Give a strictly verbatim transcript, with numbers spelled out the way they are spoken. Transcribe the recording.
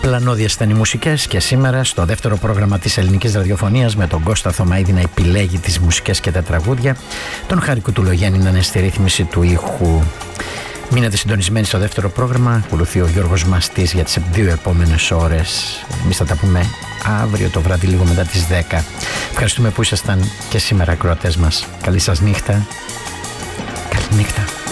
Πλανώδιες ήταν οι μουσικές και σήμερα στο δεύτερο πρόγραμμα της ελληνικής ραδιοφωνίας με τον Κώστα Θωμαίδη να επιλέγει τις μουσικές και τα τραγούδια, τον Χάρη Κουτουλογιάννη να είναι στη ρύθμιση του ήχου. Μείνετε συντονισμένοι στο δεύτερο πρόγραμμα. Ακολουθεί ο Γιώργος Μαστής για τις δύο επόμενες ώρες. Εμείς θα τα πούμε αύριο το βράδυ λίγο μετά τις δέκα. Ευχαριστούμε που ήσασταν και σήμερα ακροατές μας. Καλή σας νύχτα. Καλή νύχτα.